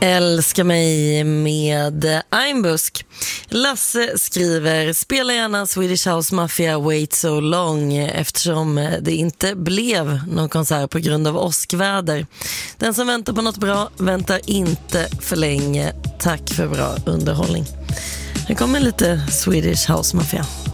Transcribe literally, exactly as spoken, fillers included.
Älskar mig med Einbusk. Lasse skriver: spela gärna Swedish House Mafia Wait So Long eftersom det inte blev någon konsert på grund av åskväder. Den som väntar på något bra väntar inte för länge. Tack för bra underhållning. Här kommer lite Swedish House Mafia.